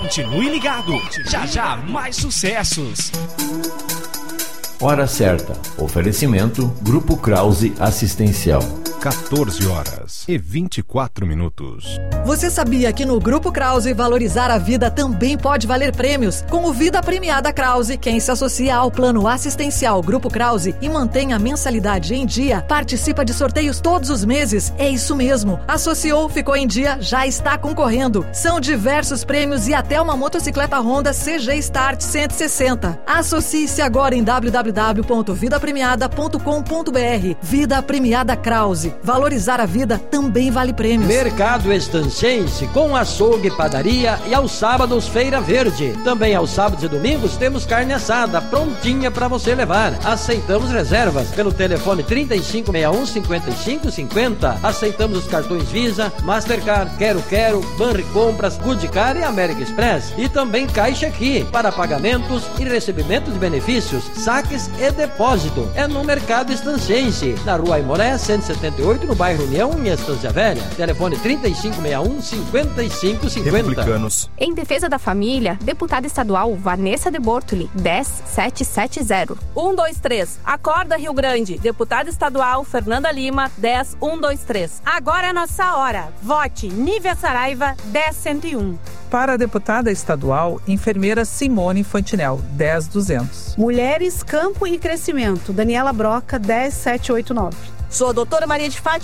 Continue ligado. Já já mais sucessos. Hora certa. Oferecimento Grupo Krause Assistencial. 14h24. Você sabia que no Grupo Krause valorizar a vida também pode valer prêmios? Com o Vida Premiada Krause, quem se associa ao plano assistencial Grupo Krause e mantém a mensalidade em dia, participa de sorteios todos os meses. É isso mesmo. Associou, ficou em dia, já está concorrendo. São diversos prêmios e até uma motocicleta Honda CG Start 160. Associe-se agora em www.vidapremiada.com.br. Vida Premiada Krause. Valorizar a vida também vale prêmios. Mercado Estancense, com açougue, padaria e aos sábados Feira Verde. Também aos sábados e domingos temos carne assada prontinha para você levar. Aceitamos reservas pelo telefone 3561-5550. Aceitamos os cartões Visa, Mastercard, Quero, Banri Compras, Goodcar e América Express. E também Caixa Aqui para pagamentos e recebimento de benefícios, saques e depósito. É no Mercado Estancense, na Rua Aimoré 178, no bairro União, em Estância Velha. Telefone 3561-5550. Republicanos. Em defesa da família, deputada estadual Vanessa de Bortoli, 10770. 123. Acorda, Rio Grande. Deputada estadual Fernanda Lima, 10123. Agora é a nossa hora. Vote Nívia Saraiva, 10101. Para a deputada estadual, enfermeira Simone Fantinel, 10200. Mulheres, Campo e Crescimento, Daniela Broca, 10789. Sou a doutora Maria de Fátima